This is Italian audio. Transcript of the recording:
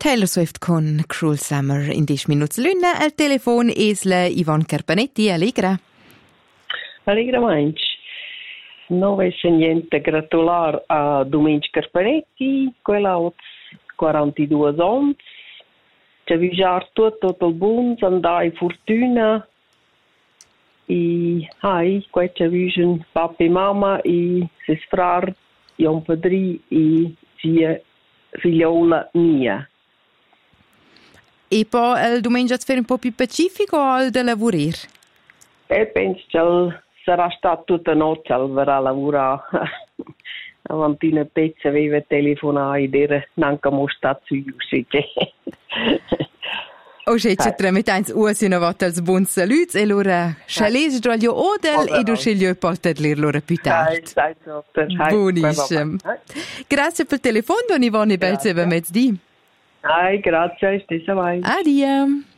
Taylor Swift con Cruel Summer in 10 minuti l'una. Al telefon es la Yvonne Carpanetti. Allegra. Allegra Mainz. Non vesse niente gratular a Domenico Carpanetti, quella ha 42 anni. Ci vigiar tutto il buon, andai fortuna. E qua ci vision papà e mamma e ses frar, e un padri e sia figliola mia. E poi il domenica fare un po' più pacifico o il da lavorare? Penso che sarà stato tutta notte a lavorare. Avanti una pezza aveva telefonato ed era neanche mostrato su YouTube. O c'è trametans usi una volta als buon saluts e allora schalese droglio odel e du sceglio portarli loro più tardi. Buonissimo. Grazie per il telefono, Yvonne, e bel se va mezz'dì. Grazie, stessa vai. Addio.